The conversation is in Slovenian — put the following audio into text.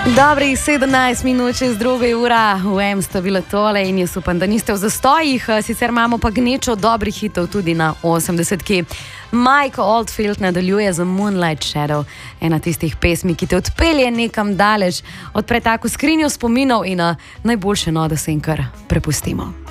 Dobrih 17 minut čez 2 ura, v M sta bila tole in jaz upam, da niste v zastojih, sicer imamo pa gnečo dobrih hitov tudi na 80-ki. Mike Oldfield nadaljuje za Moonlight Shadow, ena tistih pesmi, ki te odpelje nekam daleč, odpre tako skrinjo spominov in najboljše, da se jim kar prepustimo.